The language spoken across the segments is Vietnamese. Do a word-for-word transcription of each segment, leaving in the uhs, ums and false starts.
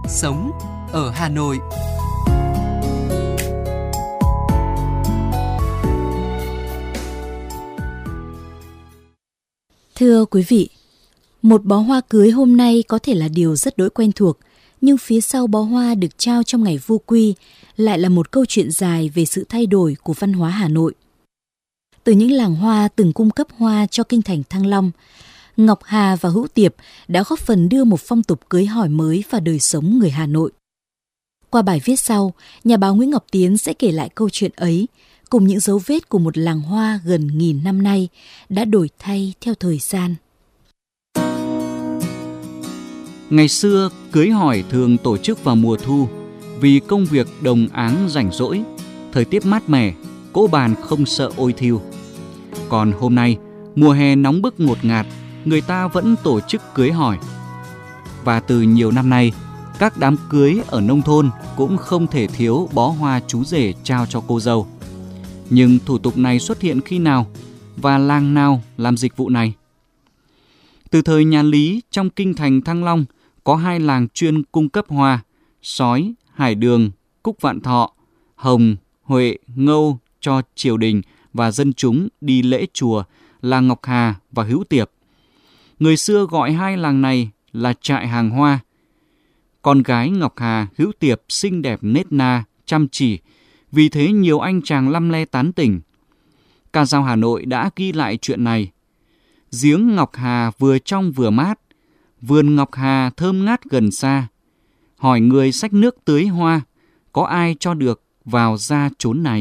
sống ở Hà Nội. Thưa quý vị, một bó hoa cưới hôm nay có thể là điều rất đỗi quen thuộc, nhưng phía sau bó hoa được trao trong ngày Vu Quy lại là một câu chuyện dài về sự thay đổi của văn hóa Hà Nội. Từ những làng hoa từng cung cấp hoa cho kinh thành Thăng Long, Ngọc Hà và Hữu Tiệp đã góp phần đưa một phong tục cưới hỏi mới vào đời sống người Hà Nội. Qua bài viết sau, nhà báo Nguyễn Ngọc Tiến sẽ kể lại câu chuyện ấy, cùng những dấu vết của một làng hoa gần nghìn năm nay đã đổi thay theo thời gian. Ngày xưa, cưới hỏi thường tổ chức vào mùa thu vì công việc đồng áng rảnh rỗi, thời tiết mát mẻ, cỗ bàn không sợ ôi thiêu. Còn hôm nay, mùa hè nóng bức ngột ngạt, người ta vẫn tổ chức cưới hỏi. Và từ nhiều năm nay, các đám cưới ở nông thôn cũng không thể thiếu bó hoa chú rể trao cho cô dâu. Nhưng thủ tục này xuất hiện khi nào và làng nào làm dịch vụ này? Từ thời nhà Lý, trong kinh thành Thăng Long có hai làng chuyên cung cấp hoa: Sói, Hải Đường, Cúc Vạn Thọ, Hồng, Huệ, Ngâu cho triều đình và dân chúng đi lễ chùa là Ngọc Hà và Hữu Tiệp. Người xưa gọi hai làng này là trại hàng hoa. Con gái Ngọc Hà, Hữu Tiệp xinh đẹp nết na, chăm chỉ, vì thế nhiều anh chàng lăm le tán tỉnh. Ca dao Hà Nội đã ghi lại chuyện này. Giếng Ngọc Hà vừa trong vừa mát, vườn Ngọc Hà thơm ngát gần xa. Hỏi người xách nước tưới hoa, có ai cho được vào ra chốn này?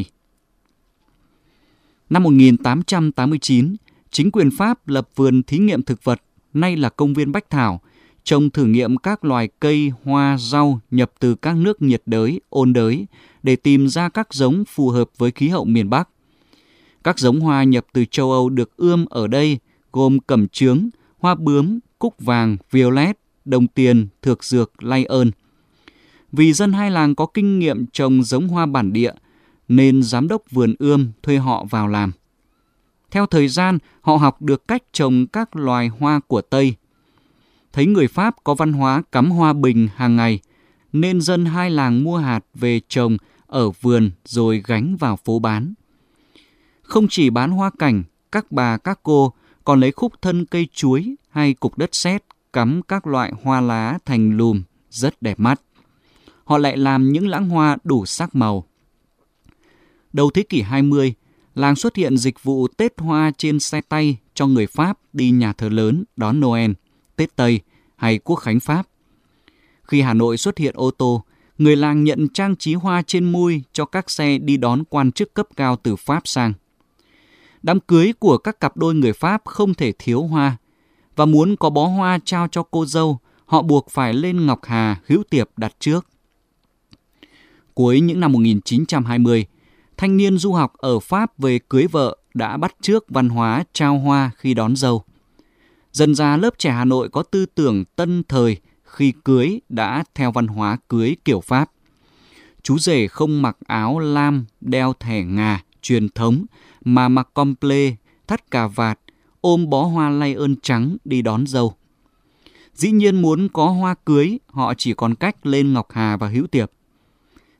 Năm một nghìn tám trăm tám mươi chín, chính quyền Pháp lập vườn thí nghiệm thực vật, nay là công viên Bách Thảo, trồng thử nghiệm các loài cây, hoa, rau nhập từ các nước nhiệt đới, ôn đới để tìm ra các giống phù hợp với khí hậu miền Bắc. Các giống hoa nhập từ châu Âu được ươm ở đây gồm cẩm chướng, hoa bướm, cúc vàng, violet, đồng tiền, thược dược, lay ơn. Vì dân hai làng có kinh nghiệm trồng giống hoa bản địa, nên giám đốc vườn ươm thuê họ vào làm. Theo thời gian, họ học được cách trồng các loài hoa của Tây. Thấy người Pháp có văn hóa cắm hoa bình hàng ngày, nên dân hai làng mua hạt về trồng ở vườn rồi gánh vào phố bán. Không chỉ bán hoa cảnh, các bà các cô còn lấy khúc thân cây chuối hay cục đất sét cắm các loại hoa lá thành lùm rất đẹp mắt. Họ lại làm những lẵng hoa đủ sắc màu. Đầu thế kỷ hai mươi, làng xuất hiện dịch vụ Tết hoa trên xe tay cho người Pháp đi nhà thờ lớn đón Noel, Tết Tây hay Quốc khánh Pháp. Khi Hà Nội xuất hiện ô tô, người làng nhận trang trí hoa trên mui cho các xe đi đón quan chức cấp cao từ Pháp sang. Đám cưới của các cặp đôi người Pháp không thể thiếu hoa, và muốn có bó hoa trao cho cô dâu, họ buộc phải lên Ngọc Hà, Hữu Tiệp đặt trước. Cuối những năm một nghìn chín trăm hai mươi, thanh niên du học ở Pháp về cưới vợ đã bắt chước văn hóa trao hoa khi đón dâu. Dần ra lớp trẻ Hà Nội có tư tưởng tân thời khi cưới đã theo văn hóa cưới kiểu Pháp. Chú rể không mặc áo lam, đeo thẻ ngà, truyền thống, mà mặc comple, thắt cà vạt, ôm bó hoa lay ơn trắng đi đón dâu. Dĩ nhiên muốn có hoa cưới, họ chỉ còn cách lên Ngọc Hà và Hữu Tiệp.